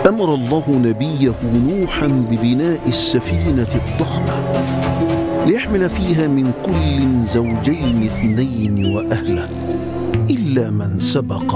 أمر الله نبيه نوحا ببناء السفينة الضخمة ليحمل فيها من كل زوجين 2 وأهله إلا من سبق